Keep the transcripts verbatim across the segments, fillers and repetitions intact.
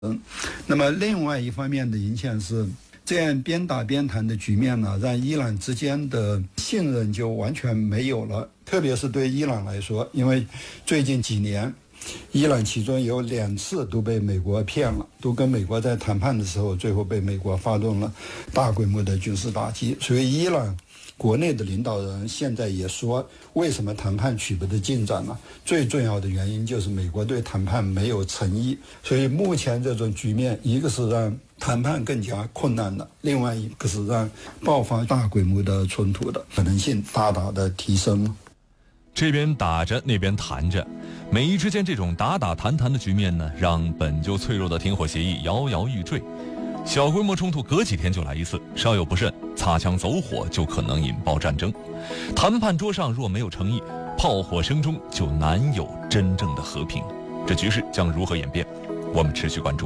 嗯，那么另外一方面的影响是，这样边打边谈的局面呢，让伊朗之间的信任就完全没有了。特别是对伊朗来说，因为最近几年，伊朗其中有两次都被美国骗了，都跟美国在谈判的时候，最后被美国发动了大规模的军事打击。所以伊朗国内的领导人现在也说，为什么谈判取不得进展呢？最重要的原因就是美国对谈判没有诚意。所以目前这种局面，一个是让谈判更加困难了，另外一个是让爆发大规模的冲突的可能性大大的提升了。 这边打着那边谈着，美伊之间这种打打谈谈的局面呢，让本就脆弱的停火协议摇摇欲坠。小规模冲突隔几天就来一次，稍有不慎，擦枪走火就可能引爆战争。谈判桌上若没有诚意，炮火声中就难有真正的和平。这局势将如何演变？我们持续关注。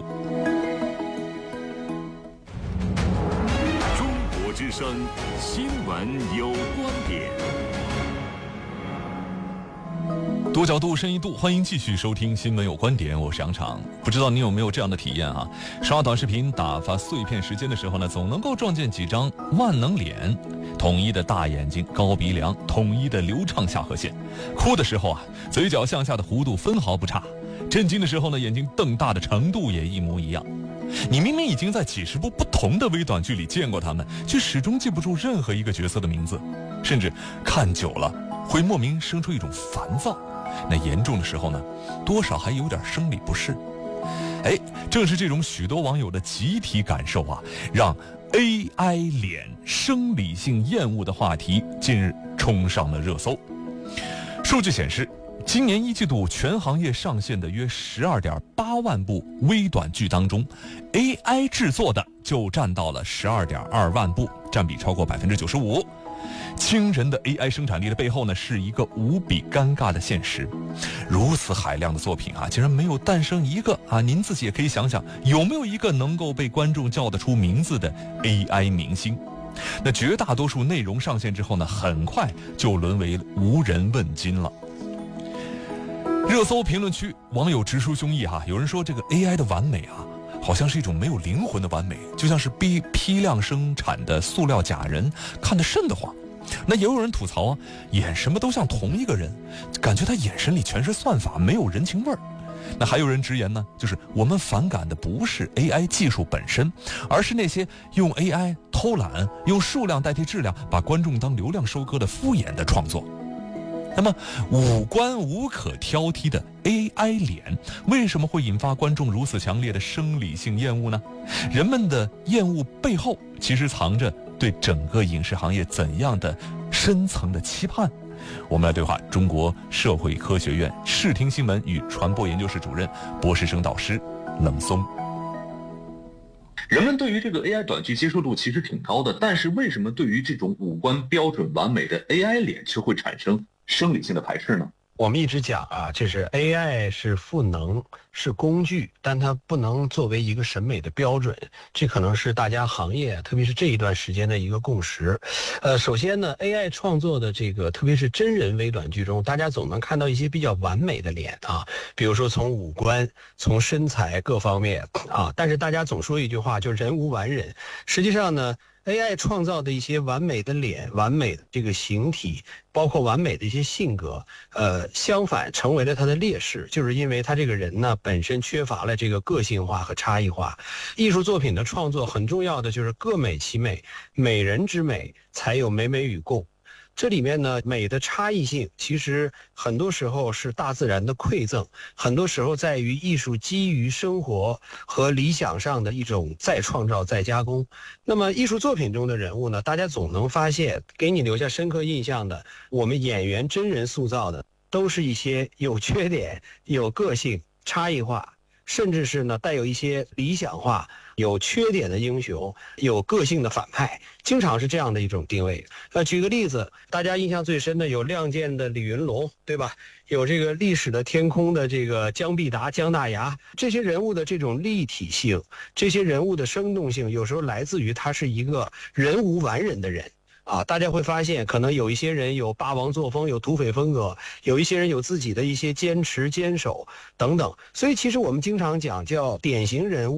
中国之声新闻有观点。 多角度深一度，欢迎继续收听新闻有观点，我是杨常。不知道你有没有这样的体验啊？刷短视频打发碎片时间的时候呢，总能够撞见几张万能脸，统一的大眼睛、高鼻梁，统一的流畅下颌线。哭的时候啊，嘴角向下的弧度分毫不差；震惊的时候呢，眼睛瞪大的程度也一模一样。你明明已经在几十部不同的微短剧里见过他们，却始终记不住任何一个角色的名字，甚至看久了会莫名生出一种烦躁。那严重的时候呢，多少还有点生理不适。哎，正是这种许多网友的集体感受啊，让 A I 脸生理性厌恶的话题近日冲上了热搜。数据显示，今年一季度全行业上线的约 十二点八万部微短剧当中， A I 制作的就占到了 十二点二万部，占比超过 百分之九十五。惊人的 A I 生产力的背后呢，是一个无比尴尬的现实。如此海量的作品啊，竟然没有诞生一个啊，您自己也可以想想，有没有一个能够被观众叫得出名字的 A I 明星？那绝大多数内容上线之后呢，很快就沦为无人问津了。热搜评论区网友直抒胸臆哈、啊，有人说这个 A I 的完美啊，好像是一种没有灵魂的完美，就像是批批量生产的塑料假人，看得瘆得慌。那也有人吐槽啊，演什么都像同一个人，感觉他眼神里全是算法，没有人情味儿。那还有人直言呢，就是我们反感的不是 A I 技术本身，而是那些用 A I 偷懒、用数量代替质量，把观众当流量收割的敷衍的创作。那么五官无可挑剔的 A I 脸为什么会引发观众如此强烈的生理性厌恶呢？人们的厌恶背后其实藏着对整个影视行业怎样的深层的期盼？我们来对话中国社会科学院视听新闻与传播研究室主任、博士生导师冷松。 人们对于这个 A I 短剧接受度其实挺高的，但是为什么对于这种五官标准完美的 A I 脸却会产生生理性的排斥呢？ 我们一直讲啊，这是 A I 是赋能，是工具，但它不能作为一个审美的标准，这可能是大家行业，特别是这一段时间的一个共识。呃，首先呢 ，A I 创作的这个，特别是真人微短剧中，大家总能看到一些比较完美的脸啊，比如说从五官、从身材各方面啊，但是大家总说一句话，就是人无完人。实际上呢，A I 创造的一些完美的脸、完美的这个形体，包括完美的一些性格，呃，相反成为了他的劣势，就是因为他这个人呢本身缺乏了这个个性化和差异化。艺术作品的创作很重要的就是各美其美，美人之美才有美美与共。这里面呢，美的差异性其实很多时候是大自然的馈赠，很多时候在于艺术基于生活和理想上的一种再创造、再加工。那么艺术作品中的人物呢，大家总能发现，给你留下深刻印象的，我们演员真人塑造的，都是一些有缺点、有个性、差异化，甚至是呢带有一些理想化、有缺点的英雄，有个性的反派，经常是这样的一种定位。呃，举个例子，大家印象最深的有《亮剑》的李云龙，对吧？有这个历史的天空的这个姜必达、姜大牙，这些人物的这种立体性，这些人物的生动性，有时候来自于他是一个人无完人的人。 啊，大家会发现，可能有一些人有霸王作风，有土匪风格，有一些人有自己的一些坚持、坚守等等。所以，其实我们经常讲叫典型人物。